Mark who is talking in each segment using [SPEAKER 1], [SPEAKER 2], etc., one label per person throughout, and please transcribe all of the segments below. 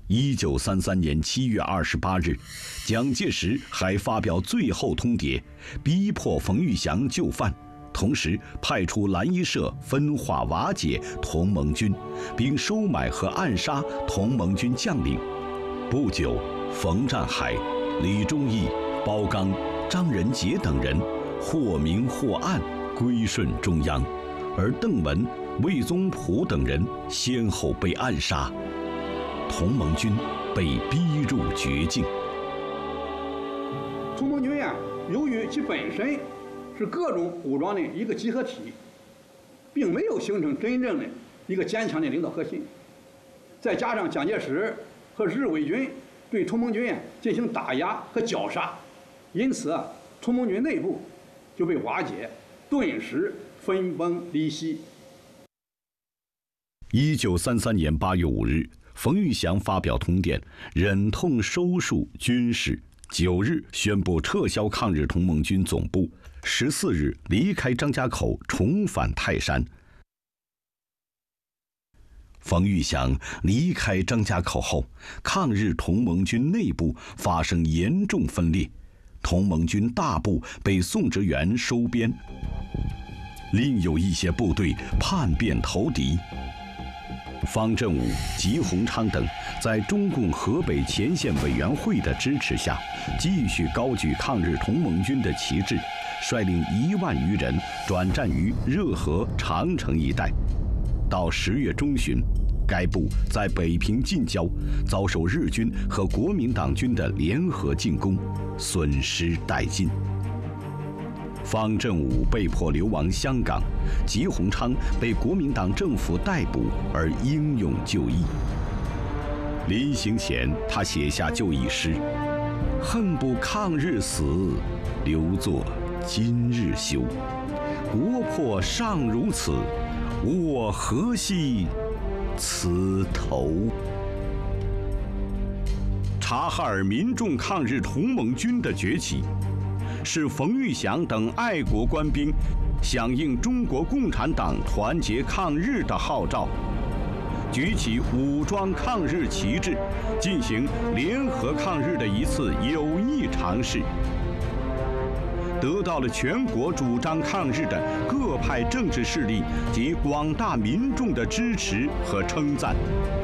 [SPEAKER 1] 1933年7月28日，蒋介石还发表最后通牒，逼迫冯玉祥就范，同时派出蓝衣社分化瓦解同盟军，并收买和暗杀同盟军将领。不久，冯占海、李忠义、包刚、张人杰等人或明或暗归顺中央，而邓文、魏宗璞等人先后被暗杀。同盟军被逼入绝境。
[SPEAKER 2] 同盟军呀，由于其本身是各种武装的一个集合体，并没有形成真正的一个坚强的领导核心，再加上蒋介石和日伪军对同盟军进行打压和绞杀，因此同盟军内部就被瓦解，顿时分崩离析。
[SPEAKER 1] 1933年8月5日。冯玉祥发表通电，忍痛收束军事。9日宣布撤销抗日同盟军总部，14日离开张家口，重返泰山。冯玉祥离开张家口后，抗日同盟军内部发生严重分裂，同盟军大部被宋哲元收编，另有一些部队叛变投敌。方振武、吉鸿昌等在中共河北前线委员会的支持下，继续高举抗日同盟军的旗帜，率领1万余人转战于热河、长城一带。到10月中旬，该部在北平近郊遭受日军和国民党军的联合进攻，损失殆尽。方振武被迫流亡香港，吉鸿昌被国民党政府逮捕而英勇就义。临行前，他写下就义诗：“恨不抗日死，留作今日休。国破尚如此，我何惜此头。”察哈尔民众抗日同盟军的崛起，是冯玉祥等爱国官兵响应中国共产党团结抗日的号召，举起武装抗日旗帜，进行联合抗日的一次有益尝试，得到了全国主张抗日的各派政治势力及广大民众的支持和称赞。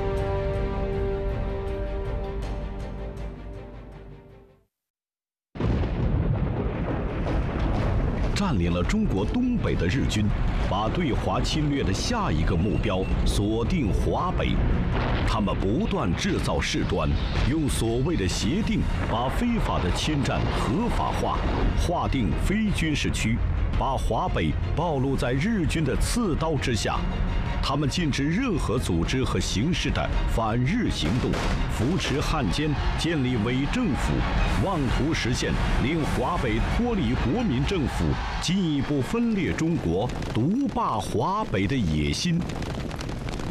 [SPEAKER 1] 占领了中国东北的日军，把对华侵略的下一个目标锁定华北。他们不断制造事端，用所谓的协定把非法的侵占合法化，划定非军事区，把华北暴露在日军的刺刀之下。他们禁止任何组织和形式的反日行动，扶持汉奸，建立伪政府，妄图实现令华北脱离国民政府，进一步分裂中国、独霸华北的野心。